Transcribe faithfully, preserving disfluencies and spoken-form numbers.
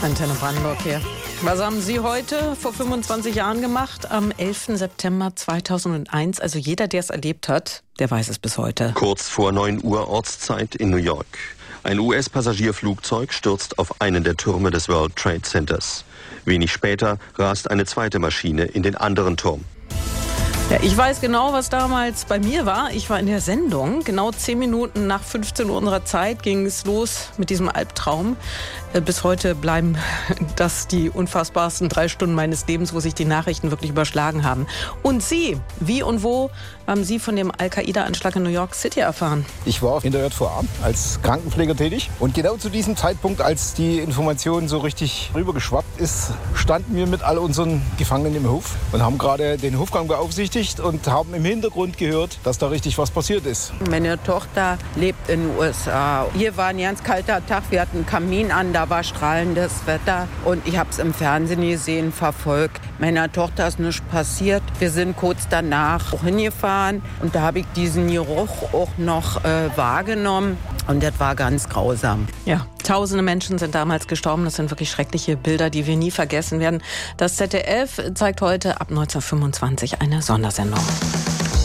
Antenne Brandenburg hier. Was haben Sie heute vor fünfundzwanzig Jahren gemacht? Am elften September zweitausendeins. Also jeder, der es erlebt hat, der weiß es bis heute. Kurz vor neun Uhr Ortszeit in New York. Ein U S-Passagierflugzeug stürzt auf einen der Türme des World Trade Centers. Wenig später rast eine zweite Maschine in den anderen Turm. Ja, ich weiß genau, was damals bei mir war. Ich war in der Sendung. Genau zehn Minuten nach fünfzehn Uhr unserer Zeit ging es los mit diesem Albtraum. Bis heute bleiben das die unfassbarsten drei Stunden meines Lebens, wo sich die Nachrichten wirklich überschlagen haben. Und Sie, wie und wo haben Sie von dem Al-Qaida-Anschlag in New York City erfahren? Ich war in der J V A als Krankenpfleger tätig. Und genau zu diesem Zeitpunkt, als die Information so richtig rübergeschwappt ist, standen wir mit all unseren Gefangenen im Hof und haben gerade den Hofgang beaufsichtigt und haben im Hintergrund gehört, dass da richtig was passiert ist. Meine Tochter lebt in den U S A. Hier war ein ganz kalter Tag, wir hatten einen Kamin an, da war strahlendes Wetter und ich habe es im Fernsehen gesehen, verfolgt. Meiner Tochter ist nichts passiert. Wir sind kurz danach auch hingefahren und da habe ich diesen Geruch auch noch äh, wahrgenommen und das war ganz grausam. Ja, tausende Menschen sind damals gestorben. Das sind wirklich schreckliche Bilder, die wir nie vergessen werden. Das Z D F zeigt heute ab neunzehnhundertfünfundzwanzig eine Sondersendung.